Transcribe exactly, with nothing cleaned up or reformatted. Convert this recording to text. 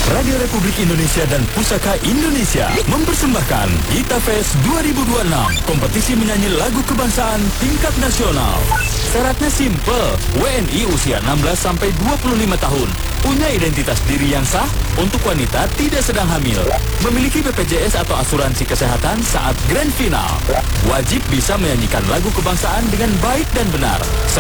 Radio Republik Indonesia dan Pusaka Indonesia mempersembahkan Gita Fest dua ribu dua puluh enam, kompetisi menyanyi lagu kebangsaan tingkat nasional. Syaratnya simple, W N I usia enam belas sampai dua puluh lima tahun, punya identitas diri yang sah, untuk wanita tidak sedang hamil, memiliki B P J S atau asuransi kesehatan saat grand final, wajib bisa menyanyikan lagu kebangsaan dengan baik dan benar,